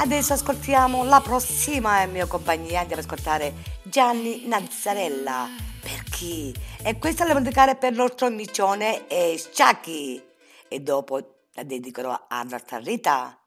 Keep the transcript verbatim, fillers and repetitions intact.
Adesso ascoltiamo la prossima in mia compagnia, andiamo ad ascoltare Gianni Nazzarella. Per chi? E questa la devo dedicare per il nostro micione e Sciacchi. E dopo la dedicherò a nostra Rita.